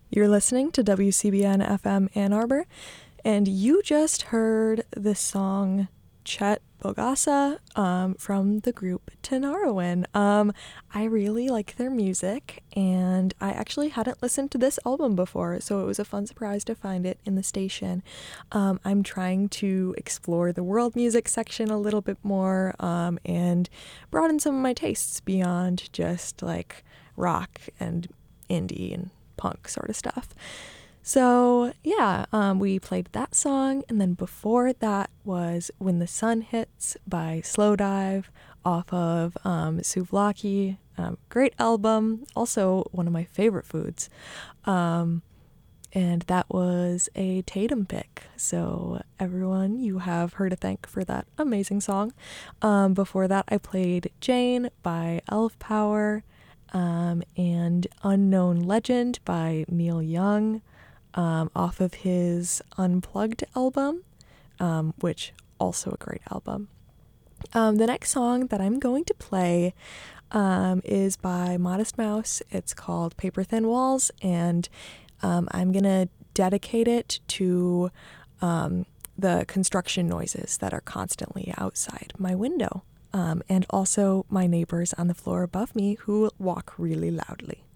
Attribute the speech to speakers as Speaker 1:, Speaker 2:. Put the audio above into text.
Speaker 1: You're listening to WCBN FM Ann Arbor, and you just heard the song Chet Bogassa from the group Tinariwen. I really like their music, and I actually hadn't listened to this album before, so it was a fun surprise to find it in the station. I'm trying to explore the world music section a little bit more and broaden some of my tastes beyond just like rock and indie and punk sort of stuff. So yeah, we played that song, and then before that was When the Sun Hits by Slowdive off of Souvlaki. Great album, also one of my favorite foods. And that was a Tatum pick. So everyone, you have her to thank for that amazing song. Before that, I played Jane by Elf Power. And Unknown Legend by Neil Young off of his Unplugged album, which also a great album. The next song that I'm going to play is by Modest Mouse. It's called Paper Thin Walls, and I'm going to dedicate it to the construction noises that are constantly outside my window. And also my neighbors on the floor above me who walk really loudly.